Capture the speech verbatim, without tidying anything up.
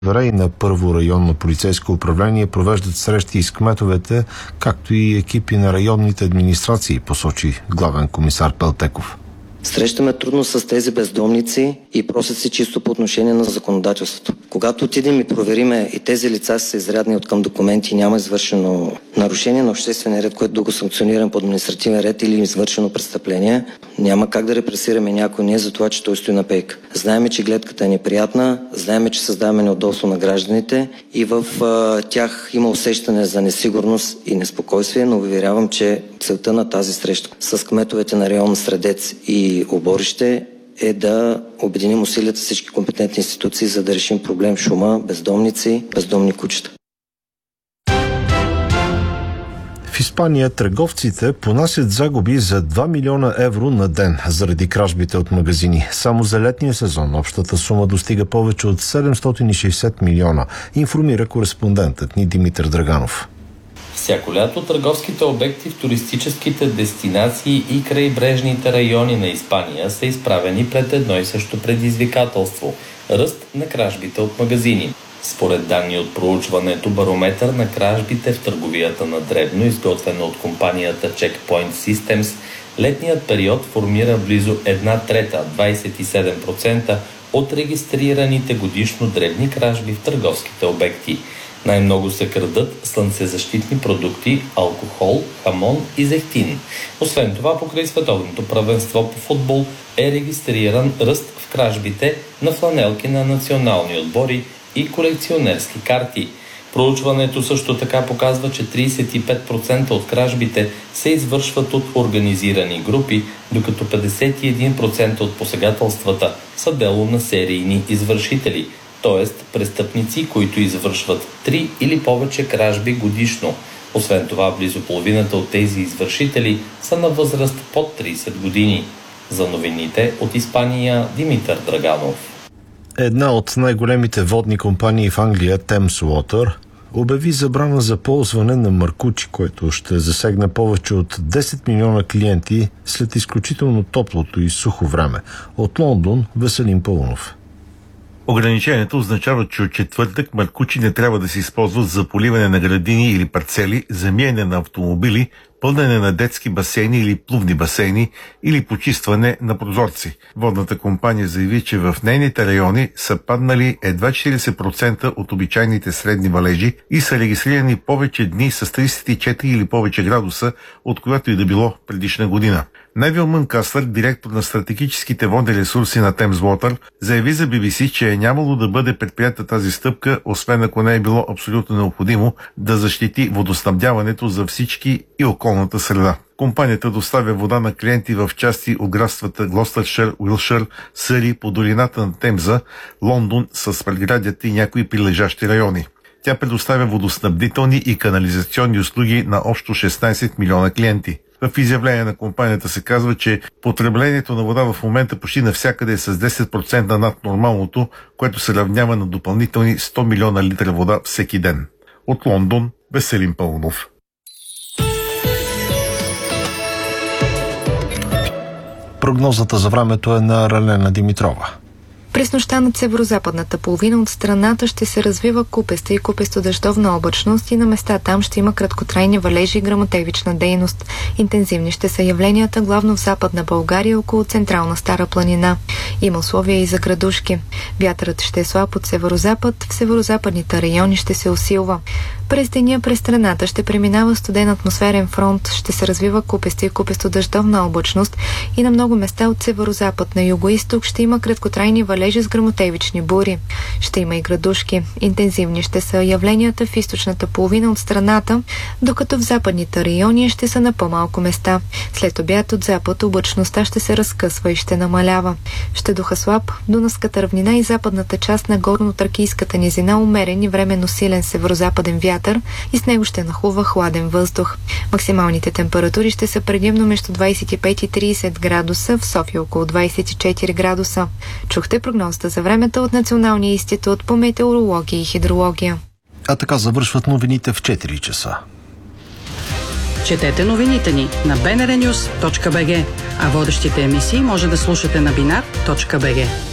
И на първо районно полицейско управление провеждат срещи с кметовете, както и екипи на районните администрации, посочи главен комисар Пелтеков. Срещаме трудно с тези бездомници и просят се чисто по отношение на законодателството. Когато отидем и провериме и тези лица са изрядни от към документи и няма извършено нарушение на обществения ред, което да го санкционирам по административен ред или извършено престъпление, няма как да репресираме някой не за това, че той стои на пейка. Знаеме, че гледката е неприятна, знаеме, че създаваме неудобство на гражданите и в а, тях има усещане за несигурност и неспокойствие, но уверявам, че целта на тази среща с кметовете на район Средец и Оборище е да обединим усилията всички компетентни институции, за да решим проблем шума, бездомници, бездомни кучета. В Испания търговците понасят загуби за два милиона евро на ден заради кражбите от магазини. Само за летния сезон общата сума достига повече от седемстотин и шейсет милиона, информира кореспондентът ни Димитър Драганов. Всяко лято търговските обекти в туристическите дестинации и крайбрежните райони на Испания са изправени пред едно и също предизвикателство – ръст на кражбите от магазини. Според данни от проучването Барометър на кражбите в търговията на дребно, изготвено от компанията Checkpoint Systems, летният период формира близо една трета, двадесет и седем процента от регистрираните годишно дребни кражби в търговските обекти. Най-много се крадат слънцезащитни продукти, алкохол, хамон и зехтин. Освен това, покрай световното първенство по футбол е регистриран ръст в кражбите на фланелки на национални отбори и колекционерски карти. Проучването също така показва, че тридесет и пет процента от кражбите се извършват от организирани групи, докато петдесет и един процента от посегателствата са дело на серийни извършители, т.е. престъпници, които извършват три или повече кражби годишно. Освен това, близо половината от тези извършители са на възраст под тридесет години. За новините от Испания, Димитър Драганов. Една от най-големите водни компании в Англия, Thames Water, обяви забрана за ползване на маркучи, което ще засегне повече от десет милиона клиенти след изключително топлото и сухо време. От Лондон, Веселин Пълнов. Ограничението означава, че от четвъртък маркучи не трябва да се използват за поливане на градини или парцели, за миене на автомобили, пълнене на детски басейни или плувни басейни или почистване на прозорци. Водната компания заяви, че в нейните райони са паднали едва четиридесет процента от обичайните средни валежи и са регистрирани повече дни с тридесет и четири или повече градуса, от която и да било предишна година. Невил Мънкастър, директор на стратегическите водни ресурси на Thames Water, заяви за Би Би Си, че е нямало да бъде предприята тази стъпка, освен ако не е било абсолютно необходимо да защити водоснабдяването за всички и околната среда. Компанията доставя вода на клиенти в части от градствата Глостършир, Уилшир, Съри, по долината на Темза, Лондон с предградията и някои прилежащи райони. Тя предоставя водоснабдителни и канализационни услуги на общо шестнадесет милиона клиенти. В изявление на компанията се казва, че потреблението на вода в момента почти навсякъде е с десет процента над нормалното, което се равнява на допълнителни сто милиона литра вода всеки ден. От Лондон, Веселин Пълнов. Прогнозата за времето е на Ралена Димитрова. През нощта над северо-западната половина от страната ще се развива купеста и купесто-дъждовна облачност и на места там ще има краткотрайни валежи и гръмотевична дейност. Интензивни ще са явленията главно в Западна България около централна Стара планина. Има условия и за градушки. Вятърът ще е слаб от северо-запад, в северо-западните райони ще се усилва. През деня през страната ще преминава студен атмосферен фронт, ще се развива купеста и купесто-дъждовна облачност и на много места от северо-запад на юго-исток ще има краткотрайни валежи с гръмотевични бури. Ще има и градушки. Интензивни ще са явленията в източната половина от страната, докато в западните райони ще са на по-малко места. След обяд от запад облачността ще се разкъсва и ще намалява. Ще духа слаб, Дунавската равнина и западната част на горно-тракийската низина умерен и временно силен северо-западен вятър и с него ще нахлува хладен въздух. Максималните температури ще са предимно между двадесет и пет и тридесет градуса, в София около двадесет и четири градуса. Чухте прогнозата за времето от Националния институт по метеорология и хидрология. А така завършват новините в четири часа. Четете новините ни на би ен ар нюс точка би джи, а водещите емисии може да слушате на бинар точка би джи.